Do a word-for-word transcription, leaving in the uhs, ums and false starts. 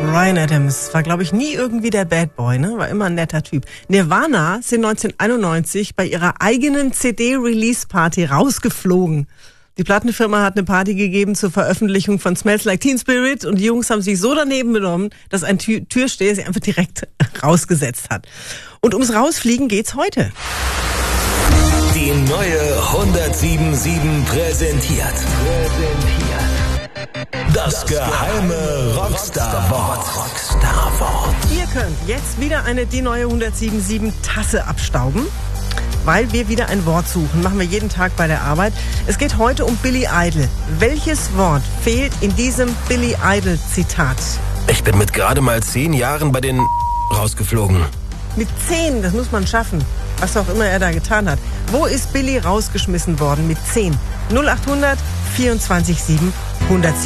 Bryan Adams war, glaube ich, nie irgendwie der Bad Boy, ne? War immer ein netter Typ. Nirvana sind neunzehnhunderteinundneunzig bei ihrer eigenen C D-Release-Party rausgeflogen. Die Plattenfirma hat eine Party gegeben zur Veröffentlichung von Smells Like Teen Spirit und die Jungs haben sich so daneben benommen, dass ein Tür- Türsteher sie einfach direkt rausgesetzt hat. Und ums Rausfliegen geht's heute. Die neue hundertsieben Komma sieben präsentiert. Präsentiert. Das geheime Rockstar-Wort. Rockstar-Wort. Ihr könnt jetzt wieder eine Die neue hundertsieben Komma sieben Tasse abstauben, weil wir wieder ein Wort suchen. Machen wir jeden Tag bei der Arbeit. Es geht heute um Billy Idol. Welches Wort fehlt in diesem Billy Idol-Zitat? Ich bin mit gerade mal zehn Jahren bei den rausgeflogen. Mit zehn, das muss man schaffen. Was auch immer er da getan hat. Wo ist Billy rausgeschmissen worden mit zehn? null acht hundert vierundzwanzig sieben hundert.